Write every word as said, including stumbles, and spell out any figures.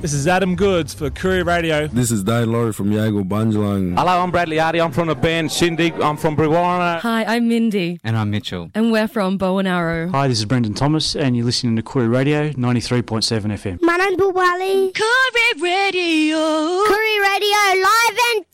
This is Adam Goods for Courier Radio. This is Dave Laurie from Yago Bungelang. Hello, I'm Bradley Hardy. I'm from the band Shindig. I'm from Brewarrina. Hi, I'm Mindy. And I'm Mitchell. And we're from Bow and Arrow. Hi, this is Brendan Thomas, and you're listening to Courier Radio, ninety-three point seven F M. My name's Bulwally. Courier Radio. Courier Radio, live and